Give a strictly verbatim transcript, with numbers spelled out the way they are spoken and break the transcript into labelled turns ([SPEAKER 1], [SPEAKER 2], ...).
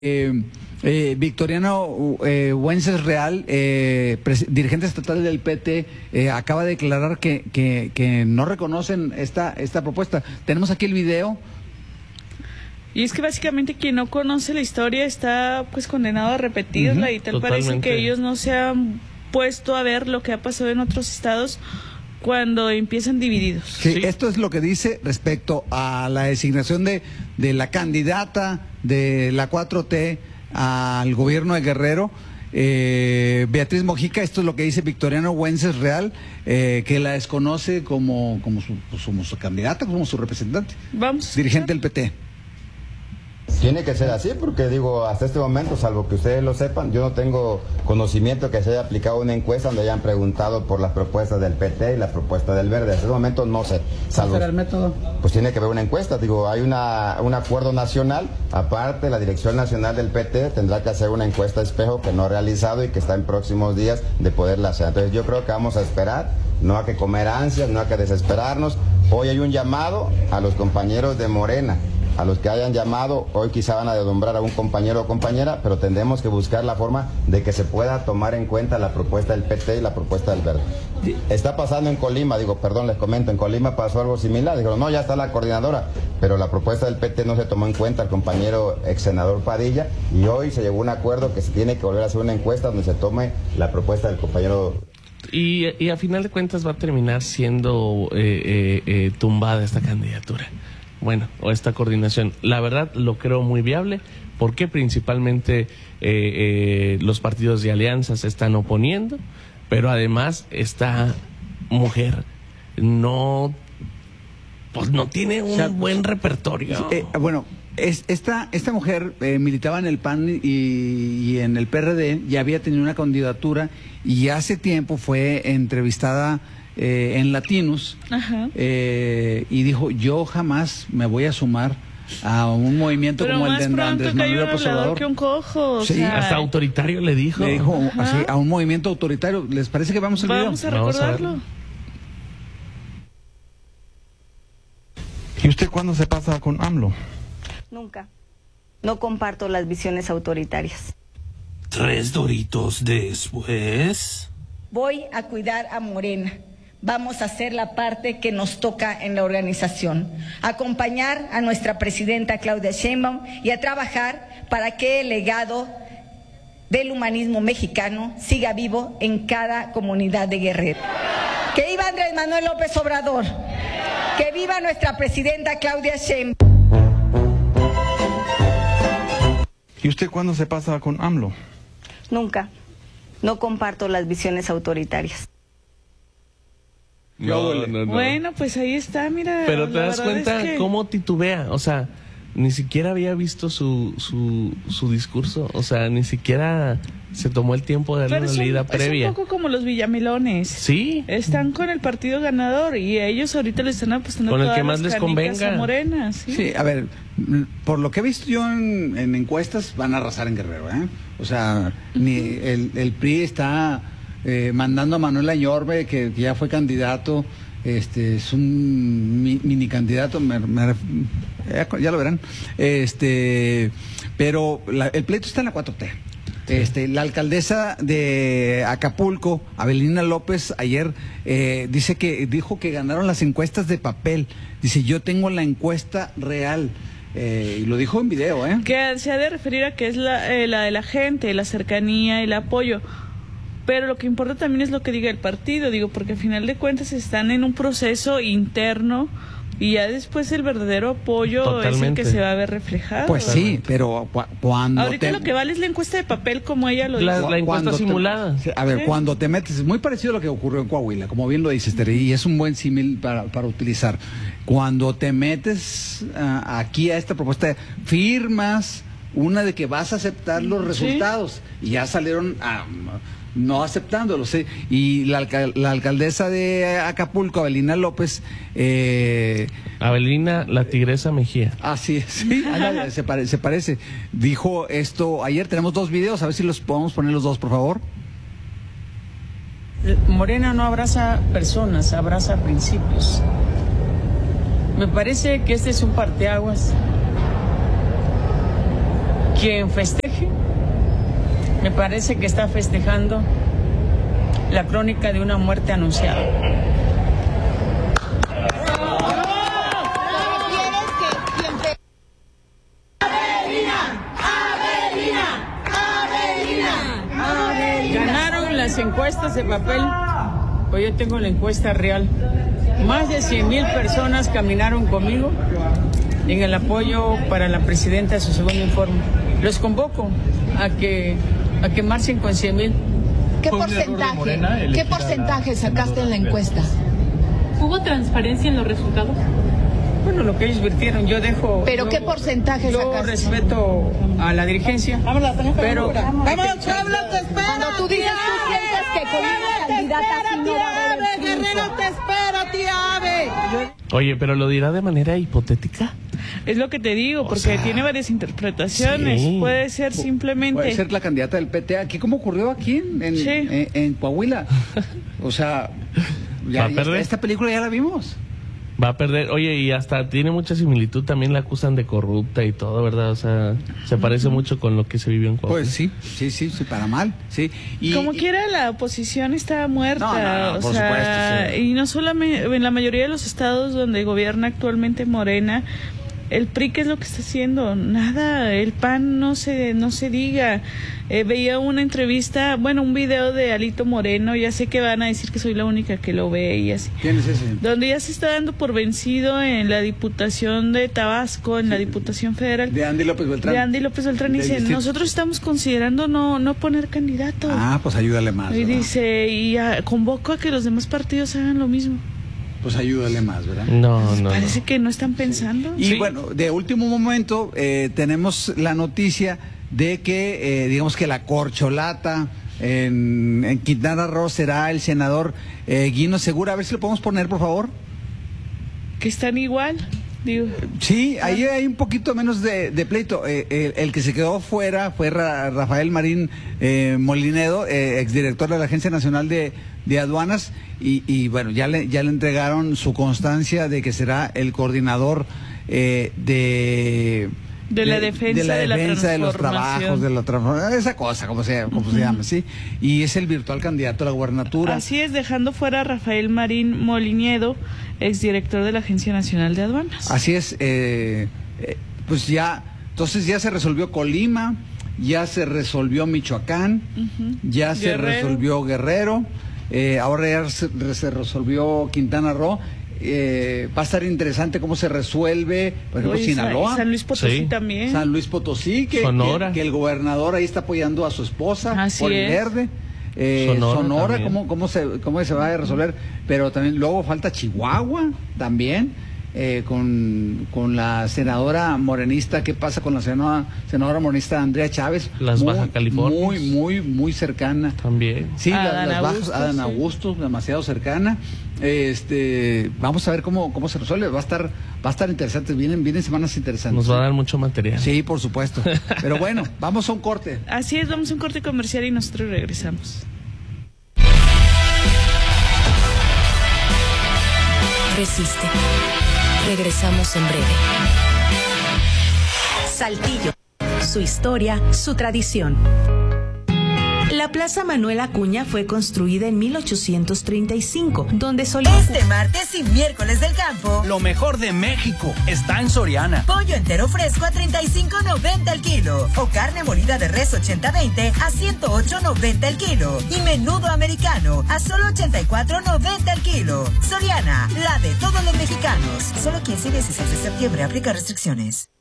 [SPEAKER 1] Eh, eh, Victoriano eh, Wences Real, eh, dirigente estatal del P T, eh, acaba de declarar que, que, que no reconocen esta, esta propuesta. Tenemos aquí el video.
[SPEAKER 2] Y es que básicamente quien no conoce la historia está pues condenado a repetirla. Uh-huh. Y tal Totalmente. Parece que ellos no se han puesto a ver lo que ha pasado en otros estados cuando empiezan divididos.
[SPEAKER 1] Sí, sí. Esto es lo que dice respecto a la designación de, de la candidata de la cuatro T al gobierno de Guerrero, eh, Beatriz Mojica. Esto es lo que dice Victoriano Wences Real, eh, que la desconoce como, como, su, como su candidata, como su representante.
[SPEAKER 2] Vamos.
[SPEAKER 1] Dirigente del P T.
[SPEAKER 3] Tiene que ser así porque, digo, hasta este momento, salvo que ustedes lo sepan, yo no tengo conocimiento que se haya aplicado una encuesta donde hayan preguntado por las propuestas del P T y las propuestas del Verde. Hasta este momento no sé. Salvo,
[SPEAKER 1] ¿Cuál será el método?
[SPEAKER 3] Pues tiene que haber una encuesta. Digo, hay una, un acuerdo nacional. Aparte, la Dirección Nacional del P T tendrá que hacer una encuesta espejo que no ha realizado y que está en próximos días de poderla hacer. Entonces yo creo que vamos a esperar, no hay que comer ansias, no hay que desesperarnos. Hoy hay un llamado a los compañeros de Morena, a los que hayan llamado. Hoy quizá van a deslumbrar a un compañero o compañera, pero tendremos que buscar la forma de que se pueda tomar en cuenta la propuesta del P T y la propuesta del Verde. Está pasando en Colima, digo, perdón, les comento, en Colima pasó algo similar. Dijeron, no, ya está la coordinadora, pero la propuesta del P T no se tomó en cuenta, el compañero ex senador Padilla, y hoy se llegó a un acuerdo que se tiene que volver a hacer una encuesta donde se tome la propuesta del compañero.
[SPEAKER 4] Y, y a final de cuentas va a terminar siendo eh, eh, eh, tumbada esta candidatura. Bueno, o esta coordinación. La verdad lo creo muy viable, porque principalmente eh, eh, los partidos de alianza se están oponiendo, pero además esta mujer no, pues no tiene un o sea, buen repertorio.
[SPEAKER 1] Eh, bueno, es, esta, esta mujer eh, militaba en el P A N y, y en el P R D, ya había tenido una candidatura y hace tiempo fue entrevistada Eh, en Latinos, eh, y dijo, yo jamás me voy a sumar a un movimiento
[SPEAKER 2] pero
[SPEAKER 1] como el de Andrés Manuel López Obrador.
[SPEAKER 2] Que un cojo,
[SPEAKER 1] sí,
[SPEAKER 2] o sea,
[SPEAKER 4] hasta autoritario le dijo.
[SPEAKER 1] Le dijo así, a un movimiento autoritario. ¿Les parece que vamos al video?
[SPEAKER 2] Vamos a recordarlo. Vamos
[SPEAKER 5] a ¿Y usted cuándo se pasa con AMLO?
[SPEAKER 6] Nunca. No comparto las visiones autoritarias.
[SPEAKER 7] Tres doritos después.
[SPEAKER 8] Voy a cuidar a Morena. Vamos a hacer la parte que nos toca en la organización, acompañar a nuestra presidenta Claudia Sheinbaum y a trabajar para que el legado del humanismo mexicano siga vivo en cada comunidad de Guerrero. ¡Que viva Andrés Manuel López Obrador! ¡Que viva nuestra presidenta Claudia Sheinbaum!
[SPEAKER 5] ¿Y usted cuándo se pasa con AMLO?
[SPEAKER 6] Nunca. No comparto las visiones autoritarias.
[SPEAKER 4] No, no, no.
[SPEAKER 2] Bueno, pues ahí está, mira.
[SPEAKER 4] Pero te das cuenta es que... cómo titubea, o sea, ni siquiera había visto su, su, su discurso, o sea, ni siquiera se tomó el tiempo de darle una leída previa.
[SPEAKER 2] Es un poco como los villamelones.
[SPEAKER 4] Sí.
[SPEAKER 2] Están con el partido ganador y a ellos ahorita le están apostando
[SPEAKER 4] con el
[SPEAKER 2] todas
[SPEAKER 4] que más
[SPEAKER 2] las
[SPEAKER 4] les convenga.
[SPEAKER 2] Morena, ¿sí?
[SPEAKER 1] Sí, a ver, por lo que he visto yo en, en encuestas, van a arrasar en Guerrero, ¿eh? O sea, uh-huh. ni el, el P R I está eh, mandando a Manuel Añorbe, que, que ya fue candidato, este es un mi, mini candidato, me, me, ya, ya lo verán, este, pero la, el pleito está en la cuatro T. Este, la alcaldesa de Acapulco, Avelina López, ayer eh, dice que dijo que ganaron las encuestas de papel. Dice, yo tengo la encuesta real. Eh, y lo dijo en video, ¿eh?
[SPEAKER 2] Que se ha de referir a que es la, eh, la de la gente, la cercanía, el apoyo. Pero lo que importa también es lo que diga el partido, digo, porque al final de cuentas están en un proceso interno y ya después el verdadero apoyo
[SPEAKER 4] Totalmente.
[SPEAKER 2] Es el que se va a ver reflejado.
[SPEAKER 1] Pues sí, pero cu cuando
[SPEAKER 2] ahorita
[SPEAKER 1] te...
[SPEAKER 2] lo que vale es la encuesta de papel, como ella lo
[SPEAKER 4] la,
[SPEAKER 2] dice.
[SPEAKER 4] La encuesta simulada.
[SPEAKER 1] Te... A ver, ¿sí? Cuando te metes, es muy parecido a lo que ocurrió en Coahuila, como bien lo dices, Tere, y es un buen símil para, para utilizar. Cuando te metes uh, aquí a esta propuesta, firmas una de que vas a aceptar los resultados, ¿sí? Y ya salieron a... no aceptándolo, ¿sí? Y la, alcal la alcaldesa de Acapulco, Avelina López, eh...
[SPEAKER 4] Avelina, la tigresa Mejía.
[SPEAKER 1] Ah, sí, sí, se, pare se parece. Dijo esto ayer, tenemos dos videos, a ver si los podemos poner los dos, por favor.
[SPEAKER 9] Morena no abraza personas, abraza principios. Me parece que este es un parteaguas quien festeje, me parece que está festejando la crónica de una muerte anunciada. Ganaron las encuestas de papel, pues yo tengo la encuesta real. Más de cien mil personas caminaron conmigo en el apoyo para la presidenta de su segundo informe. Los convoco a que, a que marchen con cien mil.
[SPEAKER 10] ¿Qué porcentaje, ¿qué porcentaje sacaste en la encuesta?
[SPEAKER 11] ¿Hubo transparencia en los resultados?
[SPEAKER 9] Bueno, lo que ellos virtieron, yo dejo...
[SPEAKER 10] ¿Pero
[SPEAKER 9] yo,
[SPEAKER 10] qué porcentaje
[SPEAKER 9] yo
[SPEAKER 10] sacaste?
[SPEAKER 9] Yo respeto a la dirigencia, pero...
[SPEAKER 12] ¡Vamos, pueblo, te espera!
[SPEAKER 10] Cuando tú dices, tú sientes que con una candidata así no va a haber triunfo.
[SPEAKER 12] ¡Guerrero, te espera, tía Ave!
[SPEAKER 4] Oye, pero lo dirá de manera hipotética.
[SPEAKER 2] Es lo que te digo, porque o sea, tiene varias interpretaciones. Sí. Puede ser simplemente...
[SPEAKER 1] Puede ser la candidata del P T. ¿Aquí cómo ocurrió aquí en, en,
[SPEAKER 2] sí.
[SPEAKER 1] en, en Coahuila? O sea, ya, ya esta, esta película ya la vimos.
[SPEAKER 4] Va a perder. Oye, y hasta tiene mucha similitud, también la acusan de corrupta y todo, ¿verdad? O sea, se parece uh-huh. mucho con lo que se vivió en Coahuila.
[SPEAKER 1] Pues sí, sí, sí, sí, para mal, sí.
[SPEAKER 2] Y, Como y... quiera, la oposición está muerta.
[SPEAKER 1] No, no, no,
[SPEAKER 2] o
[SPEAKER 1] por
[SPEAKER 2] sea,
[SPEAKER 1] supuesto, sí.
[SPEAKER 2] Y no solamente, en la mayoría de los estados donde gobierna actualmente Morena, el P R I, ¿qué es lo que está haciendo? Nada, el P A N no se, no se diga. Eh, veía una entrevista, bueno, un video de Alito Moreno, ya sé que van a decir que soy la única que lo ve y así.
[SPEAKER 1] ¿Quién es ese?
[SPEAKER 2] Donde ya se está dando por vencido en la Diputación de Tabasco, en sí. la Diputación Federal.
[SPEAKER 1] De Andy López Beltrán.
[SPEAKER 2] De Andy López Beltrán, y dice, nosotros estamos considerando no, no poner candidato.
[SPEAKER 1] Ah, pues ayúdale más.
[SPEAKER 2] Y
[SPEAKER 1] ¿verdad?
[SPEAKER 2] Dice, y a, convoco a que los demás partidos hagan lo mismo.
[SPEAKER 1] Pues ayúdale más, ¿verdad?
[SPEAKER 4] No, no.
[SPEAKER 2] Parece
[SPEAKER 4] no.
[SPEAKER 2] que no están pensando.
[SPEAKER 1] Sí. Y
[SPEAKER 2] sí.
[SPEAKER 1] bueno, de último momento eh, tenemos la noticia de que, eh, digamos que la corcholata en, en Quintana Roo será el senador eh, Guino Segura. A ver si lo podemos poner, por favor.
[SPEAKER 2] Que están igual. Digo.
[SPEAKER 1] Sí, ahí hay un poquito menos de, de pleito. Eh, el, el que se quedó fuera fue Ra, Rafael Marín eh, Molinedo, eh, exdirector de la Agencia Nacional de, de Aduanas, y, y bueno, ya le, ya le entregaron su constancia de que será el coordinador eh, de...
[SPEAKER 2] De la defensa,
[SPEAKER 1] de, la
[SPEAKER 2] de, la
[SPEAKER 1] defensa de los trabajos, de la transformación, esa cosa, como se, como uh-huh. se llama, ¿sí? Y es el virtual candidato a la gubernatura.
[SPEAKER 2] Así es, dejando fuera a Rafael Marín Molinedo, exdirector de la Agencia Nacional de Aduanas.
[SPEAKER 1] Así es, eh, eh, pues ya, entonces ya se resolvió Colima, ya se resolvió Michoacán, uh-huh. ya se Guerrero. resolvió Guerrero, eh, ahora ya se, se resolvió Quintana Roo. Eh, va a estar interesante cómo se resuelve, por ejemplo, Oye, Sinaloa,
[SPEAKER 2] San Luis Potosí sí. también,
[SPEAKER 1] San Luis Potosí, que, que, que el gobernador ahí está apoyando a su esposa
[SPEAKER 2] Así
[SPEAKER 1] por el
[SPEAKER 2] es.
[SPEAKER 1] verde. Eh, Sonora, Sonora cómo, cómo, se, cómo se va a resolver, pero también luego falta Chihuahua también, eh, con, con la senadora morenista. ¿Qué pasa con la senadora, senadora morenista Andrea Chávez?
[SPEAKER 4] Las
[SPEAKER 1] muy,
[SPEAKER 4] Baja California.
[SPEAKER 1] Muy, muy, muy cercana.
[SPEAKER 4] También.
[SPEAKER 1] Sí, la,
[SPEAKER 2] Adán
[SPEAKER 1] las
[SPEAKER 2] Augusto,
[SPEAKER 1] bajas, Adán
[SPEAKER 2] sí.
[SPEAKER 1] Augusto, demasiado cercana. Este, vamos a ver cómo, cómo se resuelve. Va a estar, va a estar interesante. Vienen, vienen semanas interesantes.
[SPEAKER 4] Nos va a dar mucho material.
[SPEAKER 1] Sí, por supuesto. Pero bueno, vamos a un corte.
[SPEAKER 2] Así es, vamos a un corte comercial y nosotros regresamos.
[SPEAKER 13] Resiste. Regresamos en breve. Saltillo. Su historia, su tradición. La Plaza Manuel Acuña fue construida en mil ochocientos treinta y cinco, donde solía...
[SPEAKER 14] Este martes y miércoles del campo,
[SPEAKER 15] lo mejor de México está en Soriana.
[SPEAKER 14] Pollo entero fresco a treinta y cinco noventa el kilo. O carne molida de res ochenta veinte a ciento ocho noventa el kilo. Y menudo americano a solo ochenta y cuatro noventa el kilo. Soriana, la de todos los mexicanos. Solo quince y dieciséis de septiembre, aplica restricciones.